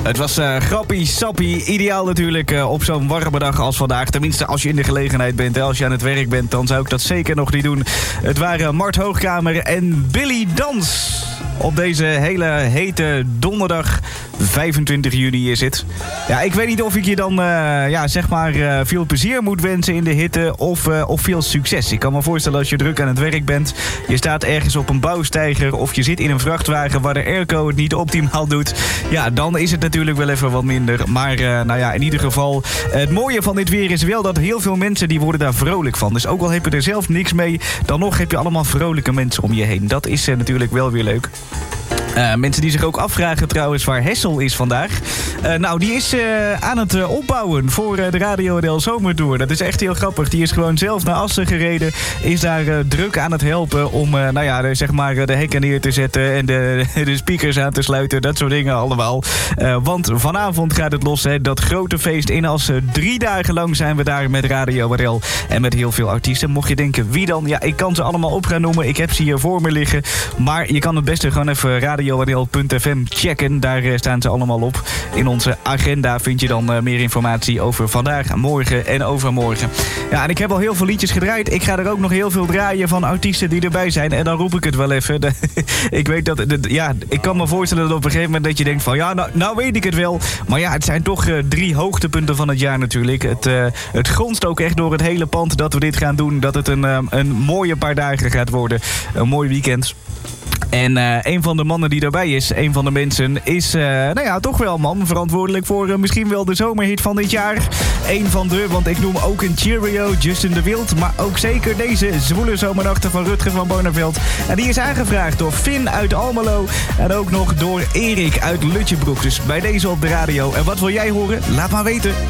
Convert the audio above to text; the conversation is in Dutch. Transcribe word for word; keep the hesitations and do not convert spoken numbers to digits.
Het was uh, grappie, sappie, ideaal natuurlijk uh, op zo'n warme dag als vandaag. Tenminste, als je in de gelegenheid bent, hè. Als je aan het werk bent, dan zou ik dat zeker nog niet doen. Het waren Mart Hoogkamer en Billy Dans. Op deze hele hete donderdag, vijfentwintig juni is het. Ja, ik weet niet of ik je dan uh, ja, zeg maar uh, veel plezier moet wensen in de hitte of, uh, of veel succes. Ik kan me voorstellen als je druk aan het werk bent, je staat ergens op een bouwsteiger of je zit in een vrachtwagen waar de airco het niet optimaal doet. Ja, dan is het natuurlijk wel even wat minder. Maar uh, nou ja, in ieder geval, het mooie van dit weer is wel dat heel veel mensen die worden daar vrolijk van. Dus ook al heb je er zelf niks mee, dan nog heb je allemaal vrolijke mensen om je heen. Dat is uh, natuurlijk wel weer leuk. Uh, mensen die zich ook afvragen trouwens waar Hessel is vandaag. Uh, nou, die is uh, aan het uh, opbouwen voor uh, de Radio N L Zomertour. Dat is echt heel grappig. Die is gewoon zelf naar Assen gereden. Is daar uh, druk aan het helpen om uh, nou ja, de, zeg maar, de hekken neer te zetten en de, de speakers aan te sluiten. Dat soort dingen allemaal. Uh, want vanavond gaat het los, hè, dat grote feest in Assen. Drie dagen lang zijn we daar met Radio N L en met heel veel artiesten. Mocht je denken, wie dan? Ja, ik kan ze allemaal op gaan noemen. Ik heb ze hier voor me liggen. Maar je kan het beste gewoon even radio n l punt f m checken. Daar uh, staan ze allemaal op. In onze agenda vind je dan uh, meer informatie over vandaag, morgen en overmorgen. Ja, en ik heb al heel veel liedjes gedraaid. Ik ga er ook nog heel veel draaien van artiesten die erbij zijn. En dan roep ik het wel even. De, ik weet dat, de, ja, ik kan me voorstellen dat op een gegeven moment dat je denkt van, ja, nou, nou weet ik het wel. Maar ja, het zijn toch uh, drie hoogtepunten van het jaar natuurlijk. Het, uh, het gonst ook echt door het hele pand dat we dit gaan doen. Dat het een, uh, een mooie paar dagen gaat worden. Een mooi weekend. En uh, een van de mannen die daarbij is, een van de mensen, is uh, nou ja, toch wel man verantwoordelijk voor uh, misschien wel de zomerhit van dit jaar. Eén van de, want ik noem ook een Cheerio, Justin de Wild, maar ook zeker deze zwoele zomernachten van Rutger van Barneveld. En die is aangevraagd door Finn uit Almelo en ook nog door Erik uit Lutjebroek. Dus bij deze op de radio. En wat wil jij horen? Laat maar weten.